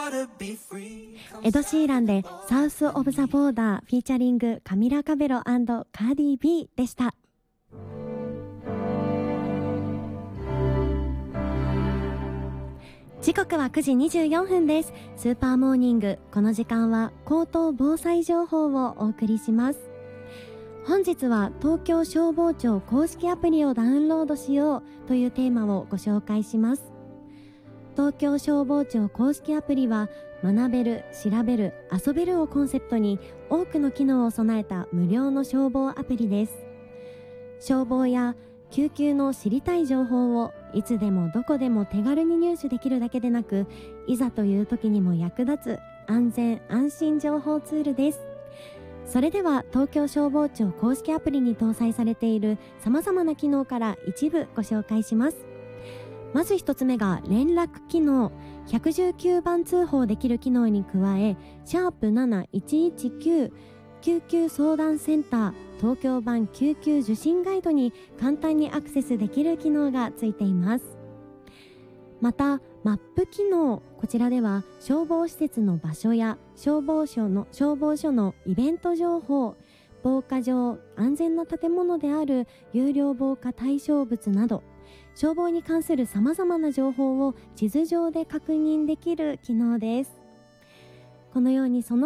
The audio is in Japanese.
エド・シーランでサウス・オブ・ザ・ボーダーフィーチャリングカミラ・カベロ&カーディ・Bでした。時刻は9時24分です。スーパーモーニング、この時間は高等防災情報をお送りします。本日は東京消防庁公式アプリをダウンロードしようというテーマをご紹介します。東京消防庁公式アプリは学べる、調べる、遊べるをコンセプトに多くの機能を備えた無料の消防アプリです。消防や救急の知りたい情報をいつでもどこでも手軽に入手できるだけでなく、いざという時にも役立つ安全安心情報ツールです。それでは東京消防庁公式アプリに搭載されている様々な機能から一部ご紹介します。まず一つ目が連絡機能。119番通報できる機能に加え、#7119救急相談センター東京版救急受診ガイドに簡単にアクセスできる機能がついています。またマップ機能、こちらでは消防施設の場所や消防署のイベント情報、防火場、安全な建物である有料防火対象物など消防に関する様々な情報を地図上で確認できる機能です。このようにその